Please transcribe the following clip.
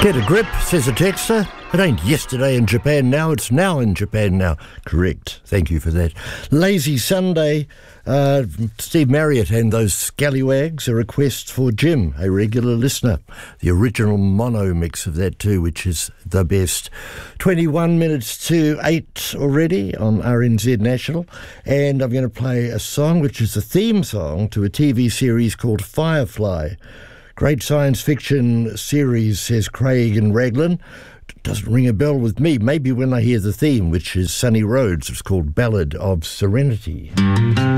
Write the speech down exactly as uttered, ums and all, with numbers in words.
Get a grip, says a texter. It ain't yesterday in Japan now, it's now in Japan now. Correct. Thank you for that. Lazy Sunday, uh, Steve Marriott and those scallywags, a request for Jim, a regular listener. The original mono mix of that too, which is the best. twenty-one minutes to eight already on R N Z National. And I'm going to play a song which is the theme song to a T V series called Firefly. Great science fiction series, says Craig and Raglan. Doesn't ring a bell with me. Maybe when I hear the theme, which is Sunny Rhodes. It's called Ballad of Serenity.